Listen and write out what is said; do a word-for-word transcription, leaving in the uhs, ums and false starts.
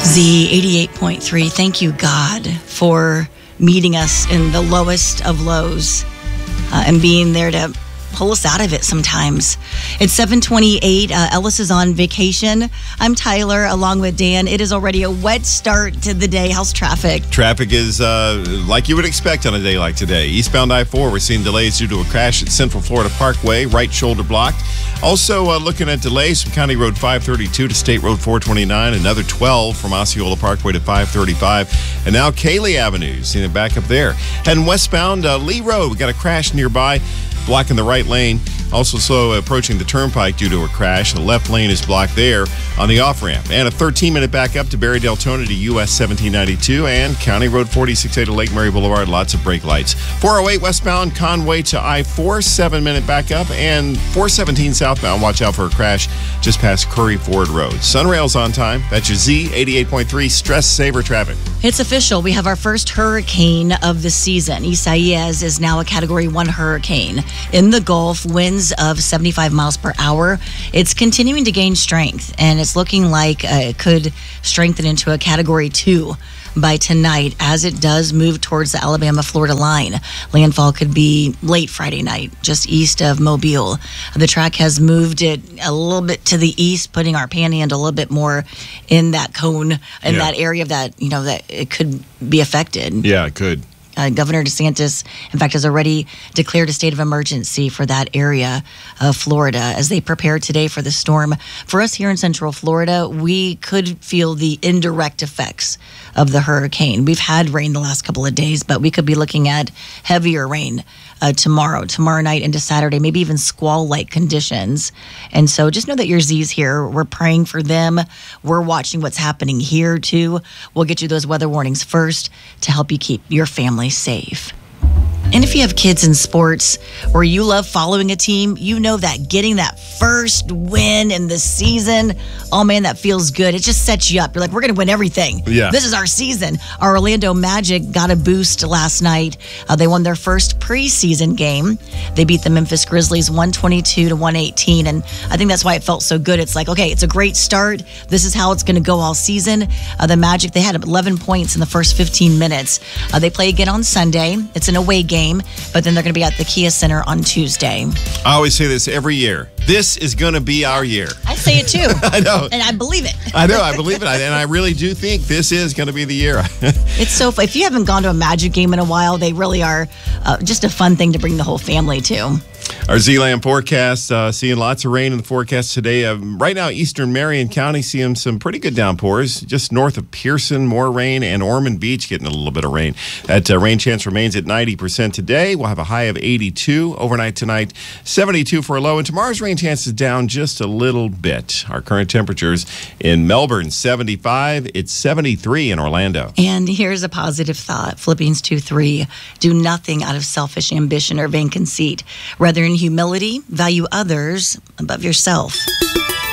Z eighty-eight point three, thank you, God, for meeting us in the lowest of lows uh, and being there to pull us out of it sometimes. It's seven twenty-eight. Uh, Ellis is on vacation. I'm Tyler, along with Dan. It is already a wet start to the day. How's traffic? Traffic is uh, like you would expect on a day like today. Eastbound I four, we're seeing delays due to a crash at Central Florida Parkway, right shoulder blocked. Also uh, looking at delays from County Road five thirty-two to State Road four twenty-nine, another twelve from Osceola Parkway to five thirty-five, and now Cayley Avenue, seeing it back up there. Heading westbound, uh, Lee Road, we got a crash nearby, blocking the right lane. Also slow approaching the turnpike due to a crash. The left lane is blocked there on the off-ramp. And a thirteen-minute backup to Barry Deltona to U S seventeen ninety-two and County Road forty-six A to Lake Mary Boulevard. Lots of brake lights. four oh eight westbound Conway to I four, seven-minute backup. And four seventeen southbound, watch out for a crash just past Curry Ford Road. Sunrail's on time. That's your Z eighty-eight point three Stress Saver Traffic. It's official. We have our first hurricane of the season. Isaias is now a Category one hurricane. In the Gulf, winds of seventy-five miles per hour. It's continuing to gain strength, and it's looking like uh, it could strengthen into a Category two by tonight as it does move towards the Alabama-Florida line. Landfall could be late Friday night, just east of Mobile. The track has moved it a little bit to the east, putting our panhandle a little bit more in that cone, in yeah. that area of that, you know, that it could be affected. Yeah, it could. Uh, Governor DeSantis, in fact, has already declared a state of emergency for that area of Florida as they prepare today for the storm. For us here in Central Florida, we could feel the indirect effects of the hurricane. We've had rain the last couple of days, but we could be looking at heavier rain uh, tomorrow, tomorrow night into Saturday, maybe even squall-like conditions. And so just know that your Z's here. We're praying for them. We're watching what's happening here, too. We'll get you those weather warnings first to help you keep your family safe. And if you have kids in sports or you love following a team, you know that getting that first win in the season, oh man, that feels good. It just sets you up. You're like, we're going to win everything. Yeah. This is our season. Our Orlando Magic got a boost last night. Uh, they won their first preseason game. They beat the Memphis Grizzlies one twenty-two to one eighteen. And I think that's why it felt so good. It's like, okay, it's a great start. This is how it's going to go all season. Uh, the Magic, they had eleven points in the first fifteen minutes. Uh, they play again on Sunday. It's an away game. But then they're going to be at the Kia Center on Tuesday. I always say this every year. This is going to be our year. I say it too. I know. And I believe it. I know. I believe it. And I really do think this is going to be the year. It's so fun. If you haven't gone to a Magic game in a while, they really are uh, just a fun thing to bring the whole family to. Our Z-Land forecast, uh, seeing lots of rain in the forecast today. Uh, right now, eastern Marion County seeing some pretty good downpours. Just north of Pearson, more rain, and Ormond Beach getting a little bit of rain. That uh, rain chance remains at ninety percent today. We'll have a high of eighty-two overnight tonight, seventy-two for a low. And tomorrow's rain chance is down just a little bit. Our current temperatures in Melbourne, seventy-five. It's seventy-three in Orlando. And here's a positive thought. Philippians two three. Do nothing out of selfish ambition or vain conceit. Rather, in humility, value others above yourself.